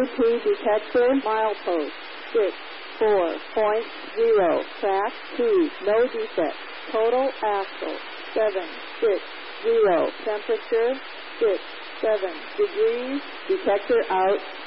UP detector, milepost 64.0, track 2, no defect, total axle 760, temperature 67 degrees, detector out.